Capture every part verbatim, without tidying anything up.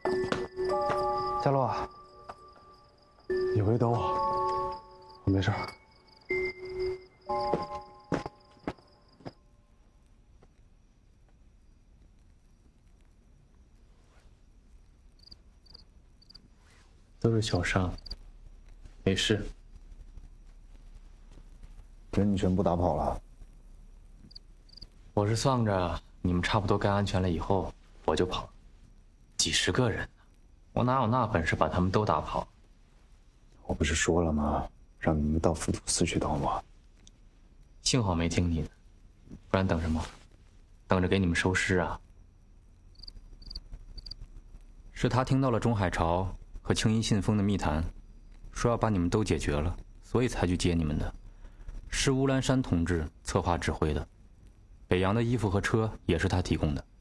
佳洛啊，你回去等我，我没事。 都是小伤，没事。 人你全部打跑了？ 我是算着你们差不多该安全了以后，我就跑了。几十个人呢，我哪有那本事把他们都打跑？ 我不是说了吗？让你们到福土寺去等我。 幸好没听你的，不然等什么？等着给你们收尸啊！ 是他听到了钟海潮和青衣信封的密谈，说要把你们都解决了，所以才去接你们的。是乌兰山同志策划指挥的，北洋的衣服和车也是他提供的。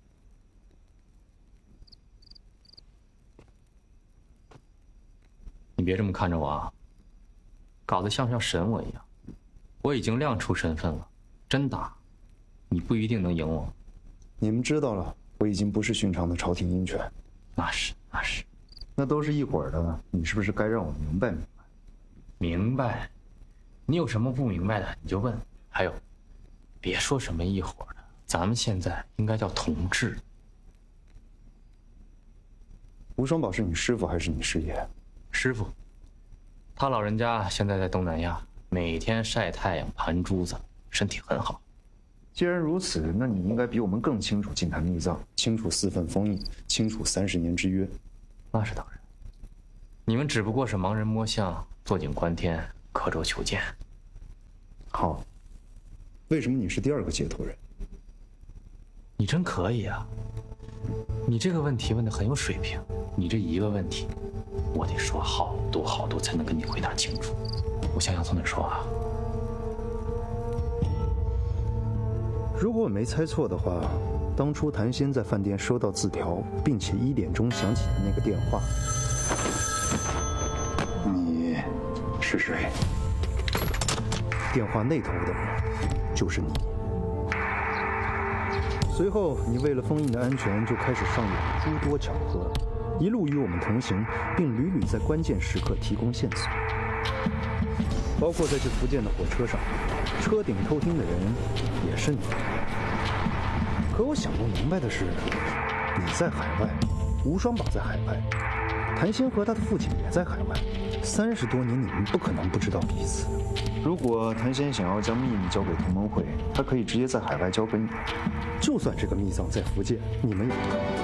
你别这么看着我啊，搞得像不像审我一样？我已经亮出身份了，真打，你不一定能赢我。 你们知道了，我已经不是寻常的朝廷鹰犬。 那是那是， 那都是一伙儿的，你是不是该让我明白明白？ 明白。你有什么不明白的你就问。还有，别说什么一伙的，咱们现在应该叫同志。 吴双宝是你师傅还是你师爷？ 师傅，他老人家现在在东南亚，每天晒太阳盘珠子，身体很好。 既然如此，那你应该比我们更清楚禁坛密藏，清楚四份封印，清楚三十年之约。 那是当然，你们只不过是盲人摸象，坐井观天，刻舟求剑。 好，为什么你是第二个接头人？ 你真可以啊！你这个问题问得很有水平，你这一个问题，我得说好多好多才能跟你回答清楚。我想想从哪说啊？ 如果我没猜错的话，当初谭仙在饭店收到字条，并且一点钟响起的那个电话，你是谁？电话那头的人就是你。随后，你为了封印的安全，就开始上演诸多巧合，一路与我们同行，并屡屡在关键时刻提供线索。包括在去福建的火车上，车顶偷听的人也是你。可我想不明白的是，你在海外，吴双宝在海外，谭鑫和他的父亲也在海外，三十多年你们不可能不知道彼此。如果谭鑫想要将秘密交给同盟会，他可以直接在海外交给你。就算这个密藏在福建，你们也不可能